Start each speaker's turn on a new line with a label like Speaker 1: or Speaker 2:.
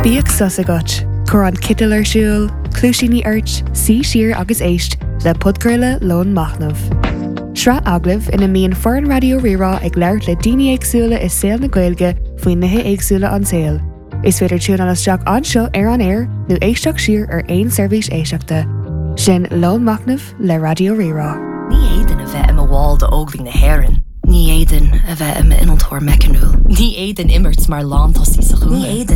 Speaker 1: Bíag sus agat, chur an citil ar siúl, clúisíní airt, sí siar agus éist le podcurla lón machnamh. Sra aglah ina míon foran radio rirá ag leirt le daoine éagsúla is saoil na Gaeilge faoin nithe éagsúla an saoil. Is féidir tún an isteach anseo ar an air nó éisteach siar ar aon seirbhís éisteachta. Sin lón machnamh le radio rirá.
Speaker 2: Ní éidir a bheith am a bháil de óglaigh na hÉireann. Ní éidir a bheith am inaltóir mecanúil. Ní éidir immert mar lántasí sa chúna. Ní éidir